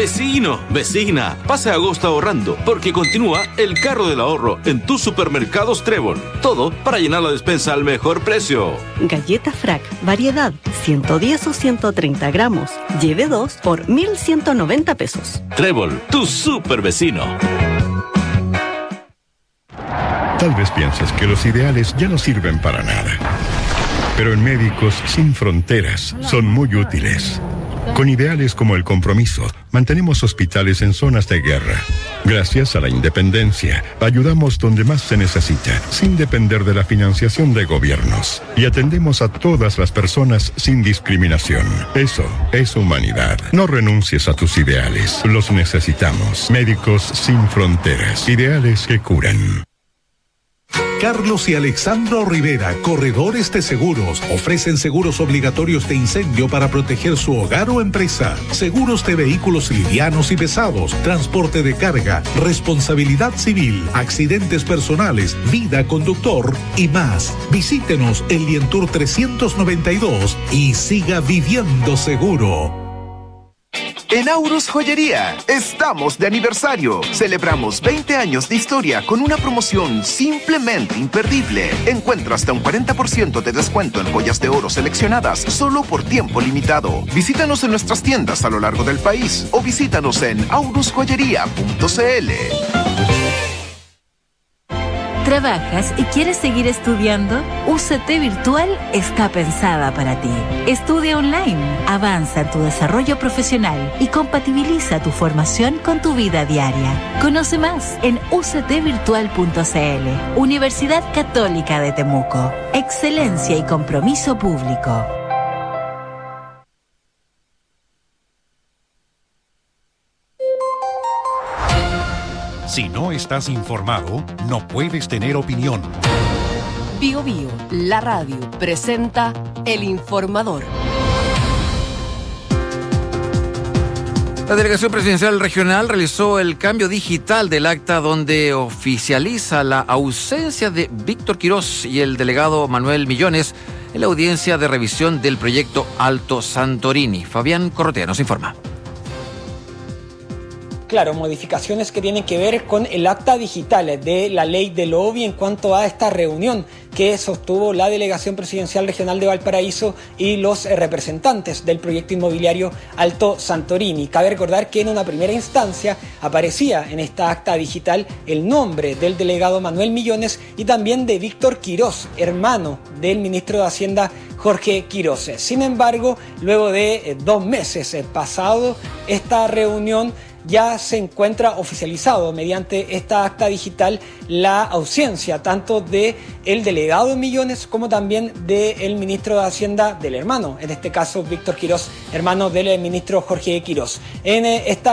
Vecino, vecina, pase agosto ahorrando, porque continúa el carro del ahorro en tus supermercados Trébol. Todo para llenar la despensa al mejor precio. Galleta Frac, variedad, 110 o 130 gramos. Lleve 2 por 1,190 pesos. Trébol, tu super vecino. Tal vez pienses que los ideales ya no sirven para nada. Pero en Médicos Sin Fronteras son muy útiles. Con ideales como el compromiso, mantenemos hospitales en zonas de guerra. Gracias a la independencia, ayudamos donde más se necesita, sin depender de la financiación de gobiernos. Y atendemos a todas las personas sin discriminación. Eso es humanidad. No renuncies a tus ideales. Los necesitamos. Médicos Sin Fronteras. Ideales que curan. Carlos y Alexandro Rivera, corredores de seguros, ofrecen seguros obligatorios de incendio para proteger su hogar o empresa, seguros de vehículos livianos y pesados, transporte de carga, responsabilidad civil, accidentes personales, vida conductor y más. Visítenos en Lientour 392 y siga viviendo seguro. En Aurus Joyería, estamos de aniversario. Celebramos 20 años de historia con una promoción simplemente imperdible. Encuentra hasta un 40% de descuento en joyas de oro seleccionadas solo por tiempo limitado. Visítanos en nuestras tiendas a lo largo del país o visítanos en aurusjoyería.cl. ¿Trabajas y quieres seguir estudiando? UCT Virtual está pensada para ti. Estudia online, avanza en tu desarrollo profesional y compatibiliza tu formación con tu vida diaria. Conoce más en uctvirtual.cl. Universidad Católica de Temuco. Excelencia y compromiso público. Si no estás informado, no puedes tener opinión. Bio Bio, la radio, presenta El Informador. La Delegación Presidencial Regional realizó el cambio digital del acta donde oficializa la ausencia de Víctor Quirós y el delegado Manuel Millones en la audiencia de revisión del proyecto Alto Santorini. Fabián Corrotea nos informa. Claro, modificaciones que tienen que ver con el acta digital de la ley del OBI en cuanto a esta reunión que sostuvo la Delegación Presidencial Regional de Valparaíso y los representantes del proyecto inmobiliario Alto Santorini. Cabe recordar que en una primera instancia aparecía en esta acta digital el nombre del delegado Manuel Millones y también de Víctor Quirós, hermano del ministro de Hacienda Jorge Quirós. Sin embargo, luego de 2 meses pasado esta reunión, ya se encuentra oficializado mediante esta acta digital la ausencia tanto de el delegado Millones como también del ministro de Hacienda, del hermano, en este caso Víctor Quirós, hermano del ministro Jorge Quirós. En esta